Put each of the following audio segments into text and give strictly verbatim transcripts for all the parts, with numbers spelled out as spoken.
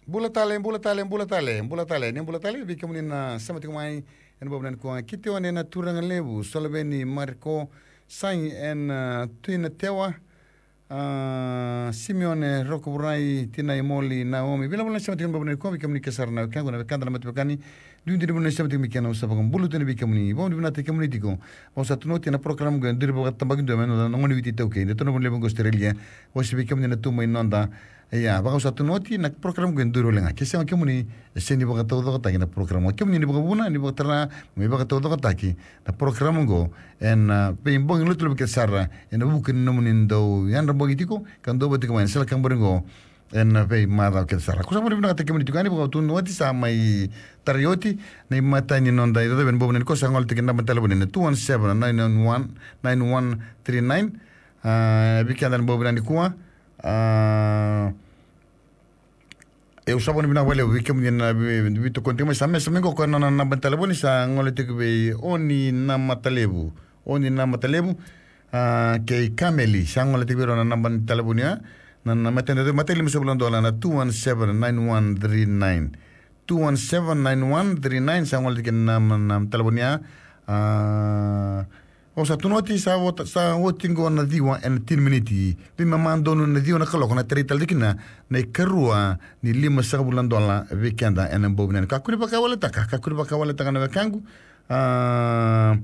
Bula tale, bula tale, bula tale, bula tale, ni bula tale, vi kamu na sama tiku mai en bob nan ko kiti wane na turanga lebu, solabeni Marco Sain en uh, tuina tewa uh, Simeone Rocco Burai Tina Moli Naomi bila bula sama tiku bob nan ko vi kamu ni kesar na kango na kanda na matbekani du ndi bula sama tiku mi kana usaba kom bulu tene vi kamu ni bon dibna te kamu ni tiko bon sa tuno tina program go ndir bo tambag ndo men na ngoni viti tauke de tono bun lebo go Australia wasi vi kamu ni na tumo inonda ya baka satu noti nak program gue nduro lenga kese ma kemuni seni baka todo kata na program kemuni ni baka buna ni baka terna me baka todo kata ki na program go en pe imbong lu tu ke sarra en bukin nomunin do yan rambo gitiko kan do batik man sel kan boringo en pe mara ke sarra kusa mo bina kata kemuni tukani baka tu noti sa mai tarioti na mata ni nonda do ben bobnen ko sangol tikin na telefon ni two one seven nine one nine one three nine uh bikan bobnen kuwa uh eu sabo ni bina wale wiki mwen na bitu konti mas same same ko na na bantalebo ni sa ngole te be oni na matalebu oni na matalebu ah ke kameli sa ngole te be na na bantalebo ni na na matende mateli mso bulando na two one seven nine one three nine two one seven nine one three nine sa ngole te na na talebo ni ah o sa tunoti sa wot sa wotingo na diwa en ten minutes bi mamando no na diwa na kalo na trital dikina na karua ni lima sa bulan dola weekenda en bobnen ka kuri baka wala taka ka kuri baka wala taka na kangu ah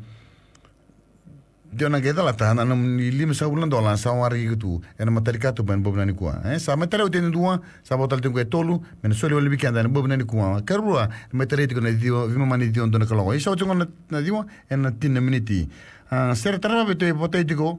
Diona geda la tana na ni lima sa bulan dola sa wari gitu en matarika to ben bobnen ko eh sa matare uten duwa sa botal tengo tolu men solo wala weekenda en bobnen ko karua matarika na diwa vi mamani diwa na kalo isa otungo na diwa en ten minutes Uh, ser traba beto hipotético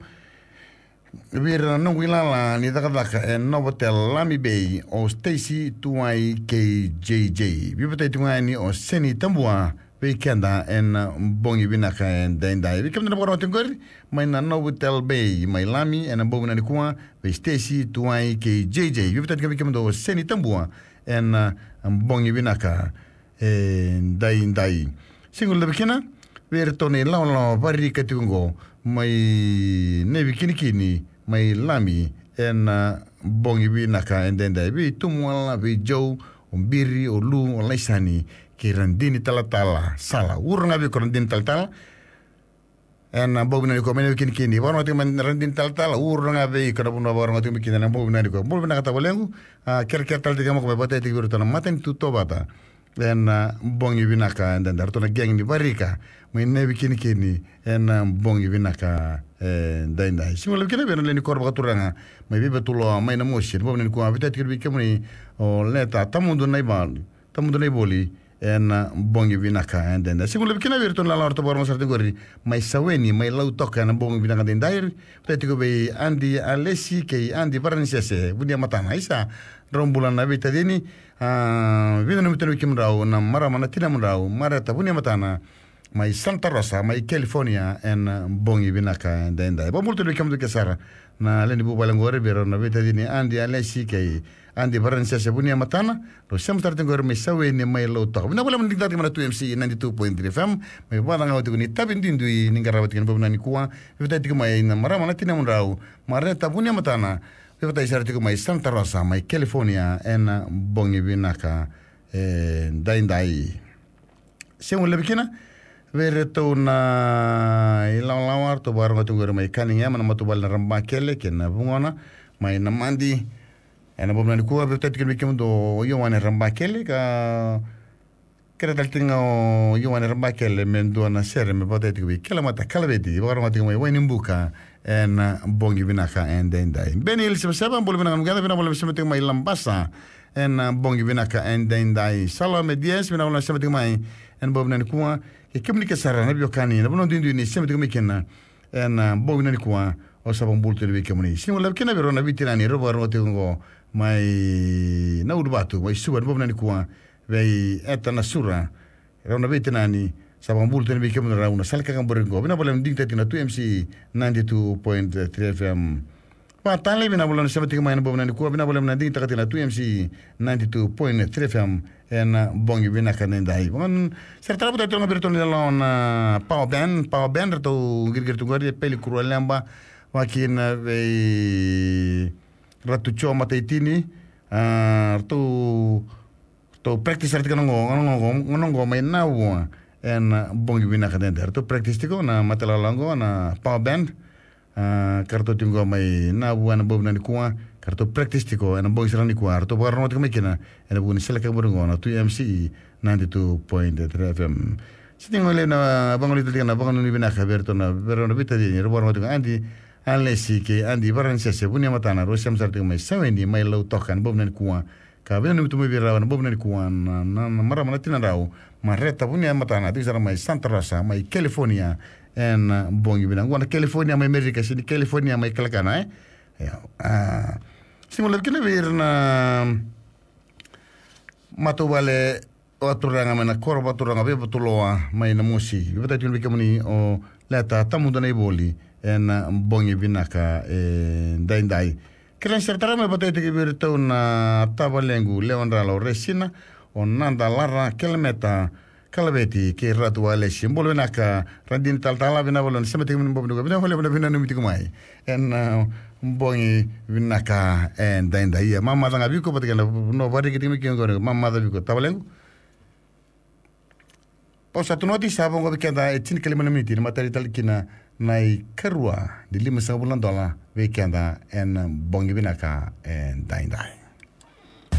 vir no wila la ni daga daga en no hotel Lamy Bay o Stacy tuai K J J vi hipotético ni o seni tambua weekenda en bongi binaka en denda vi kam na bora tengor mai na no hotel Bay mai Lamy en bongi na kwa we Stacy tuai K J J vi hipotético vi kam do seni tambua en bongi binaka en dai dai singul de bikina Ver tone la la bari katungo mai nevi kini kini mai Lamy en bongi bi naka en denda bi tumwala bi jow on biri o lu o laisani ki randini tala tala sala urna bi randini tala tala en bobu na ko menevi kini kini warna ti man randini tala tala urna bi kada buna warna ti kini na bobu na ko bobu na kata bolengu ker ker tal digamo ko bata ti virtona maten tutto bata en bongi bi naka en denda rtona geng ni barika mai nevi kini kini en bongi binaka eh dainda simolo kini beno leni korba katuranga mai bibe tulo mai na moshi bo nen ko abita tikir bi kemuni o leta tamundo nai bal tamundo nai boli en bongi binaka en denda simolo kini virton la lorto bormo sarte gori mai saweni mai lau toka na bongi binaka dendair petiko be andi alesi ke andi barnisese bunia matana isa rombulan na bita deni ah vino no mitero kimrao na mara mana tina mrao mara tabunia matana mai Santa Rosa, mai California en bongi binaka en denda. Ba multo de kamdu kesara na leni bu balangore bero na beta dini andi alesi ke andi baransia sebunia matana ro sem tarten gore mai sawe ni mai lo to. Bina bolam ndigda mana two M C ninety-two point three F M mai bana ngawti ni tabin dindu ninga rawati kan bobna ni kuwa beta tik mai na mara mana tina munrau mara tabunia matana beta isar tik mai Santa Rosa, mai California en bongi binaka en daindai. Semu lebikina Vere to na ilang lawar to barang tu guru mai kaning ya mana matu bal ramba kele kena bungona mai namandi ena bomna ni kuwa betet kin bikim do yo wana ramba kele ka kera tal tinga yo wana ramba kele mendo na sere me betet ki kala mata kala beti barang mati mai wai nimbuka en bongi binaka en dendai benil se seba bol binaka ngada bina bol se meti mai lambasa en bongi binaka en dendai salame dies bina bol se meti mai en bomna ni kuwa e kemni ke sara na biokani na bono dindu ni semete ko mekena en bogu na ni kwa o sabon bulto ni kemni simo la kena bero na bitirani robo rote ngo mai na urbatu mai suban bogu na ni kwa vei eta na sura ro na bitirani sabon bulto ni kemni ra una salka kan boringo bina bolam dingta tina two M C ninety-two point three F M pa tanle bina bolam semete ko mai na bogu na ni kwa bina bolam na dingta tina two M C ninety-two point three F M en bongi bina kanenda ai bon serta buta tonga bertoni la on power band power band to girgir to gori peli kru lamba wakin ve ratu choma taitini to to practice arti kanong ngong ngong ngong may na wa en bongi bina kadenter to practice tiko na matala lango na power band karto tingo may na wa na bob na kuwa karto practice tiko en bongi sirani kuwa to barno tiko mekina en buni seleka burungo na two M C ninety-two point three F M sitingo le na bangoli tiko na bangoni bina kaberto na berno bita di roborno tiko andi alesi ke andi baransia se bunia matana ro sam sartiko mai seventy mai low tokan bob na kuwa ka bena ni tumo bira na bob na kuwa na na mara mana tina rao marreta bunia matana tiko sara mai Santa Rosa mai California en bongi bina ngwana California mai America sini California mai kalakana eh ya ah simulat kena bir na mato vale oturanga mena korba turanga be betuloa mai na musi beta tin bikamuni o leta tamuda nei boli en bongi bina ka e dai dai kren sertara me beta te bir to na tabalengu leonralo resina on nanda lara kilometer kalabeti ke ratu ale simbolo naka radin tal tala bina bolon semete min bobno bina hole bina numiti kumai en bongi vinaka en dainda ia mama danga biko patikana no bari kitimi kingo mama da biko tabalengu posa tu noti sabo ngo bikenda etin kelima miniti materi tal kina nai karua di lima sa bulan dola bikenda en bongi vinaka en dainda